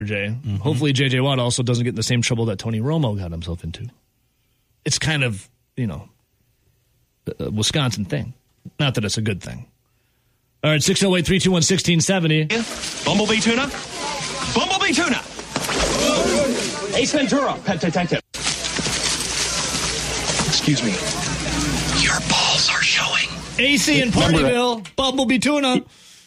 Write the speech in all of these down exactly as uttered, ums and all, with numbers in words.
Jay. Mm-hmm. Hopefully J J Watt also doesn't get in the same trouble that Tony Romo got himself into. It's kind of, you know, a Wisconsin thing. Not that it's a good thing. All right, six oh eight, three two one, one six seven oh. Bumblebee tuna. Bumblebee tuna. Ace Ventura, pet detective. Excuse me. Your balls are showing. A C in Partyville, Bumblebee tuna.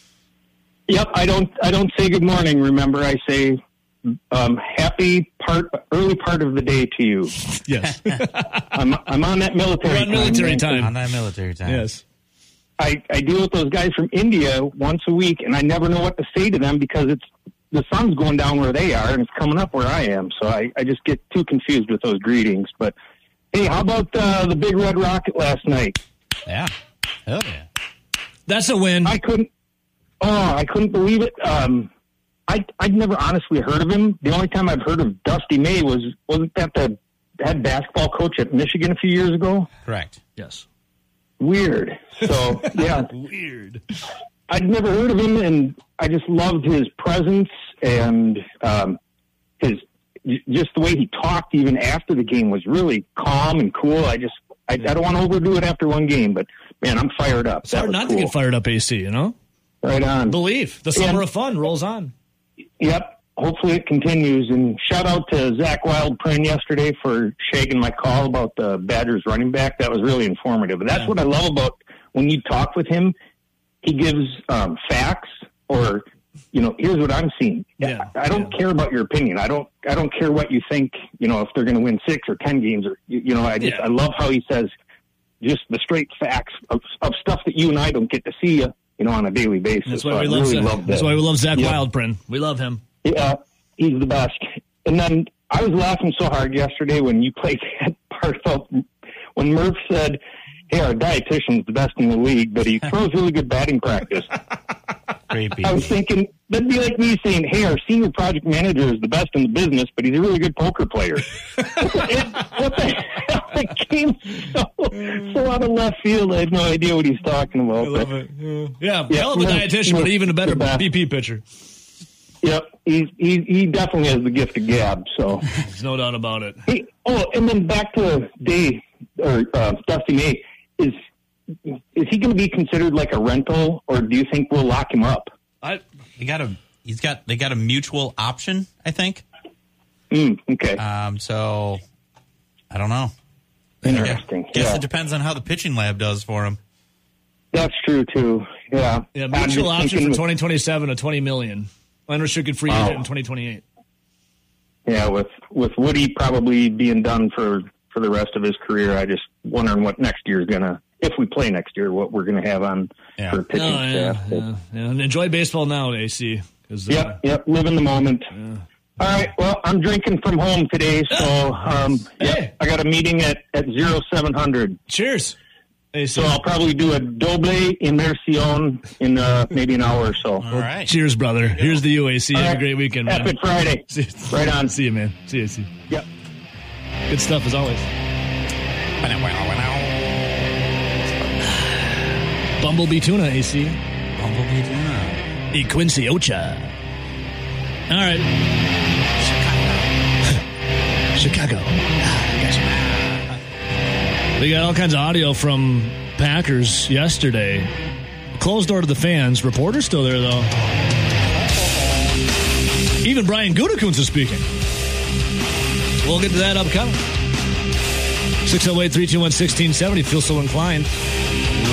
Yep, I don't I don't say good morning, remember. I say um, happy part early part of the day to you. Yes. I'm I'm on that military on military time. On that military time. Yes. I, I deal with those guys from India once a week, and I never know what to say to them because it's the sun's going down where they are, and it's coming up where I am. So I, I just get too confused with those greetings. But, hey, how about uh, the Big Red Rocket last night? Yeah. Hell yeah. That's a win. I couldn't – oh, I couldn't believe it. Um, I, I'd never honestly heard of him. The only time I've heard of Dusty May was – wasn't that the head basketball coach at Michigan a few years ago? Correct. Yes. Weird. So, yeah. Weird. I'd never heard of him, and I just loved his presence and um, his just the way he talked even after the game was really calm and cool. I just I, I don't want to overdo it after one game, but, man, I'm fired up. It's hard not cool. to get fired up, A C, you know? Right on. Believe. The summer and, of fun rolls on. Yep. Hopefully it continues. And shout out to Zach Wildprin yesterday for shaking my call about the Badgers running back. That was really informative. And that's yeah. what I love about when you talk with him. He gives um, facts or, you know, here's what I'm seeing. Yeah. I, I don't yeah. care about your opinion. I don't I don't care what you think, you know, if they're going to win six or ten games. or You, you know, I just yeah. I love how he says just the straight facts of, of stuff that you and I don't get to see, you, you know, on a daily basis. That's why so we I love really Zach. love That's that. why we love Zach yeah. Wildprin. We love him. Yeah, he's the best. And then I was laughing so hard yesterday when you played that part of when Murph said, hey, our dietitian's the best in the league, but he throws really good batting practice. Creepy. I was thinking, that'd be like me saying, hey, our senior project manager is the best in the business, but he's a really good poker player. it, what the hell? It came so, so out of left field. I have no idea what he's talking about. I love it. Yeah, yeah, yeah hell of a Murph, dietitian, Murph, but even a better B P pitcher. Yep, he's, he he definitely has the gift of gab. So there's no doubt about it. Hey, oh, and then back to Day or uh, Dusty May. Is is he going to be considered like a rental, or do you think we'll lock him up? I they got a he's got they got a mutual option, I think. Mm, okay. Um. So I don't know. Interesting. I guess yeah. it depends on how the pitching lab does for him. That's true too. Yeah. Yeah. Mutual option for twenty twenty-seven of twenty million. Unrestricted free agent wow. in twenty twenty-eight. Yeah, with with Woody probably being done for, for the rest of his career, I just wondering what next year is gonna, if we play next year, what we're gonna have on yeah. for pitching oh, yeah, staff. Yeah, yeah. And enjoy baseball now, A C. Uh, yep, yep. Live in the moment. Yeah. All right. Well, I'm drinking from home today, so um, hey. yep, I got a meeting at at zero seven hundred. Cheers. Hey, so I'll probably do a doble inmersión in uh, maybe an hour or so. All right. Cheers, brother. Here's the U A C. Have right. a great weekend, man. Epic Friday. See, right on. See you, man. See you, see you. Yep. Good stuff as always. Bumblebee tuna, A C. Bumblebee tuna. E Quincy Ocha. All right. Chicago. Chicago. Ah, gotcha. We got all kinds of audio from Packers yesterday. Closed door to the fans. Reporter's still there, though. Even Brian Gutekunst is speaking. We'll get to that upcoming. six oh eight, three two one, one six seven oh. Feel so inclined.